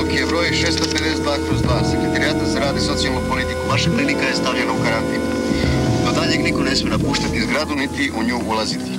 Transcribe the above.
blok je broj 652/2, Sekretarijata za rad i socijalnu politiku. Vaša klinika je stavljena u karantin. Do daljeg niko ne smije napuštati zgradu, niti u nju ulaziti.